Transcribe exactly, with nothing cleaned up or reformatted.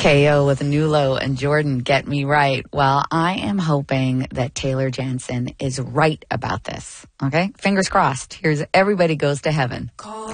K O with Nulo and Jordan, Get Me Right. Well, I am hoping that Taylor Jansen is right about this. Okay? Fingers crossed. Here's Everybody Goes to Heaven.